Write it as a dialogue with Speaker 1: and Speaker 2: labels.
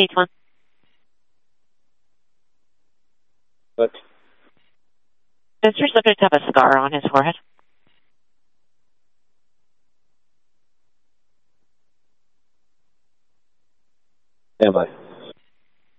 Speaker 1: Page 1.
Speaker 2: What?
Speaker 1: Does your subject have a scar on his forehead?
Speaker 2: Am I?